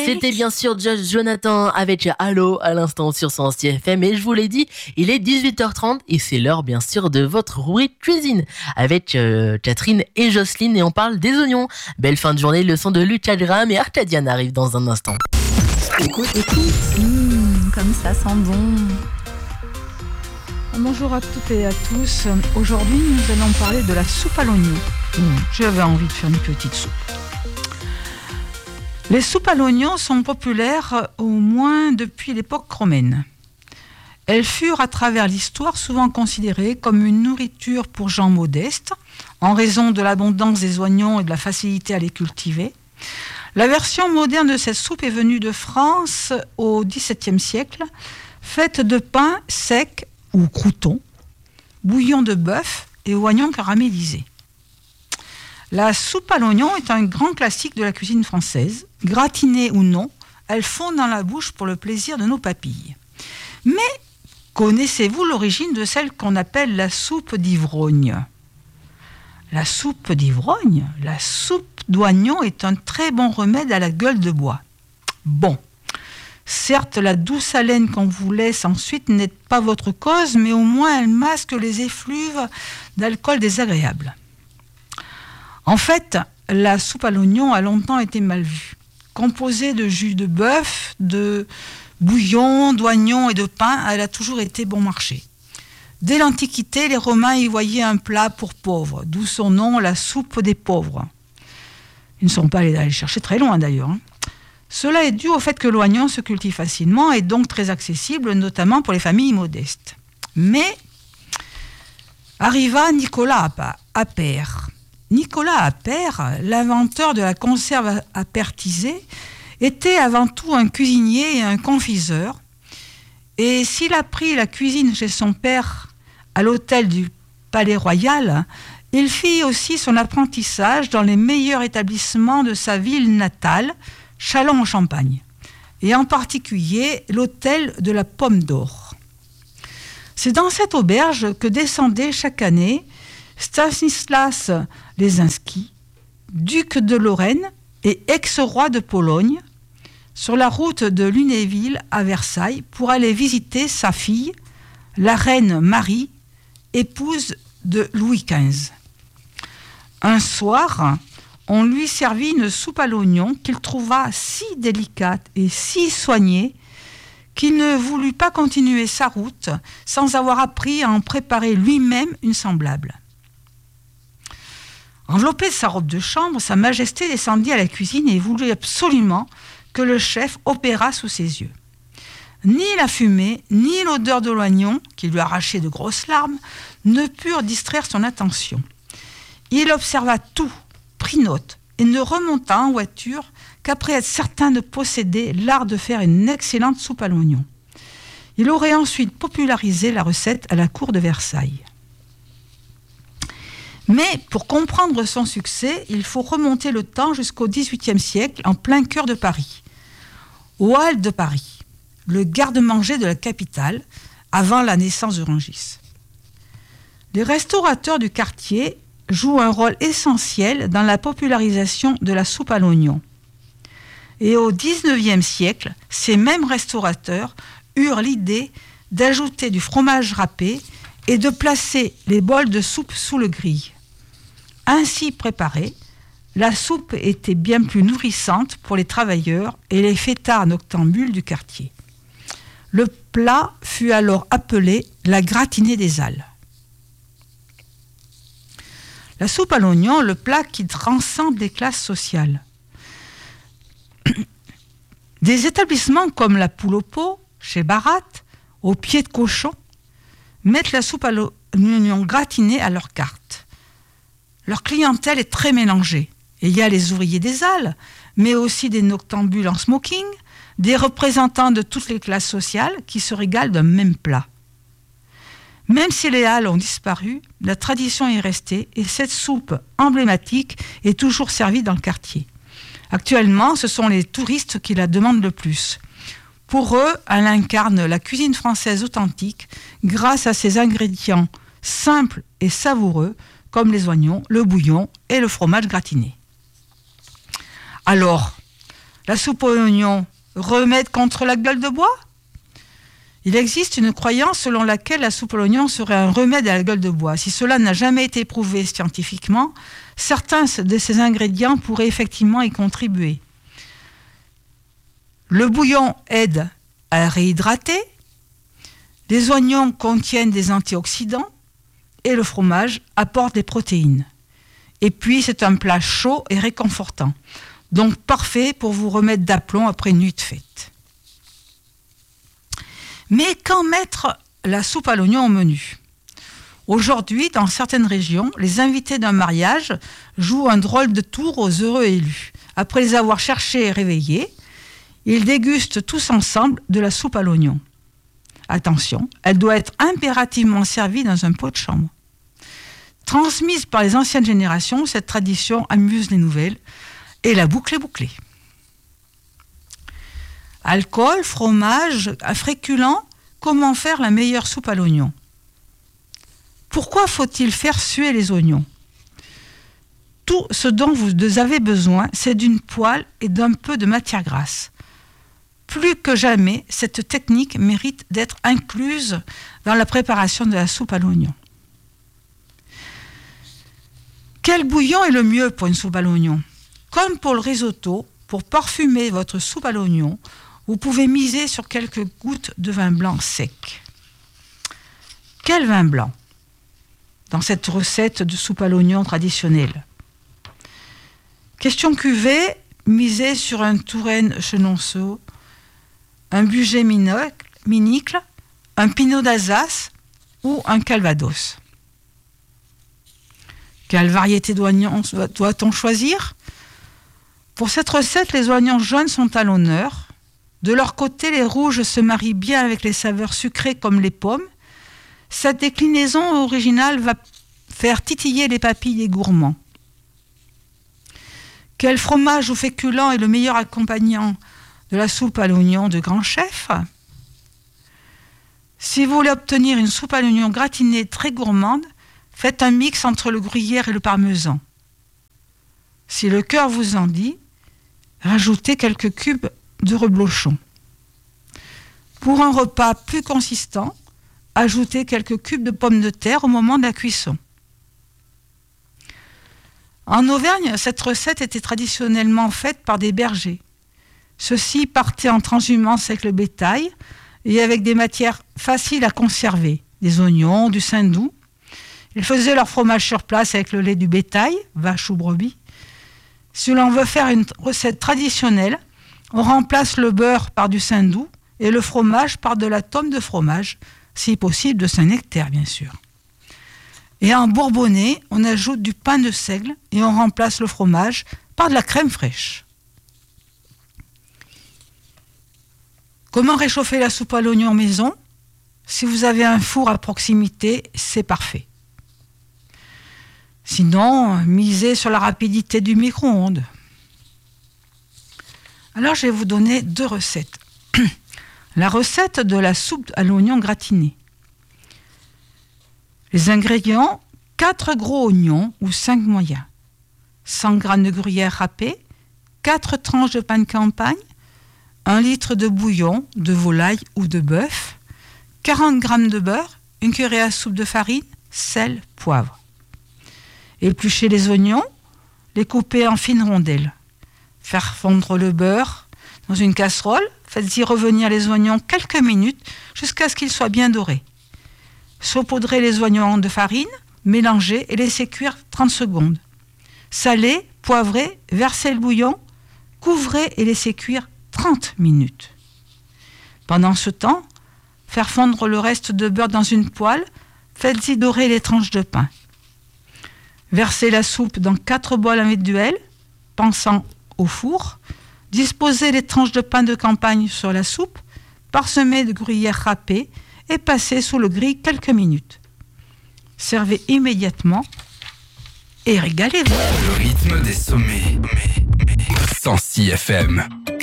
C'était bien sûr Jonathan avec Allo à l'instant sur son CFM. Et je vous l'ai dit, il est 18h30 et c'est l'heure bien sûr de votre rubrique cuisine avec Catherine et Jocelyne et on parle des oignons. Belle fin de journée, le son de Lucas Graham et Arcadian arrive dans un instant. Écoute. Comme ça sent bon. Bonjour à toutes et à tous. Aujourd'hui, nous allons parler de la soupe à l'oignon. J'avais envie de faire une petite soupe. Les soupes à l'oignon sont populaires au moins depuis l'époque romaine. Elles furent à travers l'histoire souvent considérées comme une nourriture pour gens modestes, en raison de l'abondance des oignons et de la facilité à les cultiver. La version moderne de cette soupe est venue de France au XVIIe siècle, faite de pain sec ou croûtons, bouillon de bœuf et oignons caramélisés. La soupe à l'oignon est un grand classique de la cuisine française. Gratinée ou non, elle fond dans la bouche pour le plaisir de nos papilles. Mais connaissez-vous l'origine de celle qu'on appelle la soupe d'ivrogne ? La soupe d'ivrogne, la soupe d'oignon est un très bon remède à la gueule de bois. Bon, certes, la douce haleine qu'on vous laisse ensuite n'est pas votre cause, mais au moins elle masque les effluves d'alcool désagréables. En fait, la soupe à l'oignon a longtemps été mal vue. Composée de jus de bœuf, de bouillon, d'oignons et de pain, elle a toujours été bon marché. Dès l'Antiquité, les Romains y voyaient un plat pour pauvres, d'où son nom, la soupe des pauvres. Ils ne sont pas allés chercher très loin d'ailleurs. Cela est dû au fait que l'oignon se cultive facilement et donc très accessible, notamment pour les familles modestes. Mais arriva Nicolas Appert. Nicolas Appert, l'inventeur de la conserve appertisée, était avant tout un cuisinier et un confiseur. Et s'il a pris la cuisine chez son père à l'hôtel du Palais Royal, il fit aussi son apprentissage dans les meilleurs établissements de sa ville natale, Châlons-en-Champagne, et en particulier l'hôtel de la Pomme d'Or. C'est dans cette auberge que descendait chaque année Stanislas Lesinski, duc de Lorraine et ex-roi de Pologne, sur la route de Lunéville à Versailles pour aller visiter sa fille, la reine Marie, épouse de Louis XV. Un soir, on lui servit une soupe à l'oignon qu'il trouva si délicate et si soignée qu'il ne voulut pas continuer sa route sans avoir appris à en préparer lui-même une semblable. Enveloppé de sa robe de chambre, Sa Majesté descendit à la cuisine et voulut absolument que le chef opérât sous ses yeux. Ni la fumée, ni l'odeur de l'oignon, qui lui arrachait de grosses larmes, ne purent distraire son attention. Il observa tout, prit note, et ne remonta en voiture qu'après être certain de posséder l'art de faire une excellente soupe à l'oignon. Il aurait ensuite popularisé la recette à la cour de Versailles. Mais pour comprendre son succès, il faut remonter le temps jusqu'au XVIIIe siècle, en plein cœur de Paris. Aux Halles de Paris, le garde-manger de la capitale, avant la naissance de Rungis. Les restaurateurs du quartier jouent un rôle essentiel dans la popularisation de la soupe à l'oignon. Et au XIXe siècle, ces mêmes restaurateurs eurent l'idée d'ajouter du fromage râpé et de placer les bols de soupe sous le gril. Ainsi préparée, la soupe était bien plus nourrissante pour les travailleurs et les fêtards noctambules du quartier. Le plat fut alors appelé la gratinée des Halles. La soupe à l'oignon, le plat qui transcende les classes sociales. Des établissements comme la Poule au Pot, chez Barat, au pied de cochon, mettent la soupe à l'oignon gratinée à leur carte. Leur clientèle est très mélangée. Et il y a les ouvriers des Halles, mais aussi des noctambules en smoking, des représentants de toutes les classes sociales qui se régalent d'un même plat. Même si les Halles ont disparu, la tradition est restée et cette soupe emblématique est toujours servie dans le quartier. Actuellement, ce sont les touristes qui la demandent le plus. Pour eux, elle incarne la cuisine française authentique grâce à ses ingrédients simples et savoureux comme les oignons, le bouillon et le fromage gratiné. Alors, La soupe aux oignons, remède contre la gueule de bois? Il existe une croyance selon laquelle la soupe à l'oignon serait un remède à la gueule de bois. Si cela n'a jamais été prouvé scientifiquement, certains de ces ingrédients pourraient effectivement y contribuer. Le bouillon aide à réhydrater, les oignons contiennent des antioxydants et le fromage apporte des protéines. Et puis c'est un plat chaud et réconfortant, donc parfait pour vous remettre d'aplomb après une nuit de fête. Mais quand mettre la soupe à l'oignon au menu? Aujourd'hui, dans certaines régions, les invités d'un mariage jouent un drôle de tour aux heureux élus. Après les avoir cherchés et réveillés, ils dégustent tous ensemble de la soupe à l'oignon. Attention, elle doit être impérativement servie dans un pot de chambre. Transmise par les anciennes générations, cette tradition amuse les nouvelles et la boucle est bouclée. Alcool, fromage, féculents, comment faire la meilleure soupe à l'oignon? Pourquoi faut-il faire suer les oignons? Tout ce dont vous avez besoin, c'est d'une poêle et d'un peu de matière grasse. Plus que jamais, cette technique mérite d'être incluse dans la préparation de la soupe à l'oignon. Quel bouillon est le mieux pour une soupe à l'oignon? Comme pour le risotto, pour parfumer votre soupe à l'oignon, vous pouvez miser sur quelques gouttes de vin blanc sec. Quel vin blanc dans cette recette de soupe à l'oignon traditionnelle? Question cuvée, misez sur un Touraine Chenonceau, un Bugey Minicle, un Pinot d'Alsace ou un Calvados. Quelle variété d'oignons doit-on choisir? Pour cette recette, les oignons jaunes sont à l'honneur. De leur côté, les rouges se marient bien avec les saveurs sucrées comme les pommes. Cette déclinaison originale va faire titiller les papilles des gourmands. Quel fromage ou féculent est le meilleur accompagnant de la soupe à l'oignon de grand chef? Si vous voulez obtenir une soupe à l'oignon gratinée très gourmande, faites un mix entre le gruyère et le parmesan. Si le cœur vous en dit, rajoutez quelques cubes de reblochon. Pour un repas plus consistant, ajoutez quelques cubes de pommes de terre au moment de la cuisson. En Auvergne, cette recette était traditionnellement faite par des bergers. Ceux-ci partaient en transhumance avec le bétail et avec des matières faciles à conserver, des oignons, du saindoux. Ils faisaient leur fromage sur place avec le lait du bétail, vache ou brebis. Si l'on veut faire une recette traditionnelle, on remplace le beurre par du saindoux et le fromage par de la tome de fromage, si possible de Saint-Nectaire bien sûr. Et en bourbonnais, on ajoute du pain de seigle et on remplace le fromage par de la crème fraîche. Comment réchauffer la soupe à l'oignon maison? Si vous avez un four à proximité, c'est parfait. Sinon, misez sur la rapidité du micro-ondes. Alors, je vais vous donner 2 recettes. La recette de la soupe à l'oignon gratiné. Les ingrédients, 4 gros oignons ou 5 moyens, 100 g de gruyère râpée, 4 tranches de pain de campagne, 1 litre de bouillon de volaille ou de bœuf, 40 g de beurre, une cuillerée à soupe de farine, sel, poivre. Épluchez les oignons, les couper en fines rondelles. Faire fondre le beurre dans une casserole, faites-y revenir les oignons quelques minutes jusqu'à ce qu'ils soient bien dorés. Saupoudrez les oignons de farine, mélangez et laissez cuire 30 secondes. Salez, poivrez, versez le bouillon, couvrez et laissez cuire 30 minutes. Pendant ce temps, faire fondre le reste de beurre dans une poêle, faites-y dorer les tranches de pain. Versez la soupe dans 4 bols individuels, pensant au four. Disposez les tranches de pain de campagne sur la soupe, parsemez de gruyère râpée et passez sous le grill quelques minutes. Servez immédiatement et régalez-vous. Le rythme des sommets. 106 FM.